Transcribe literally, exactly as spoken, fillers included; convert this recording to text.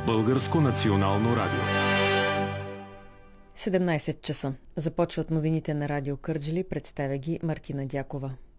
Българско национално радио. седемнайсет часа. Започват новините на Радио Кърджали. Представя ги Мартина Дякова.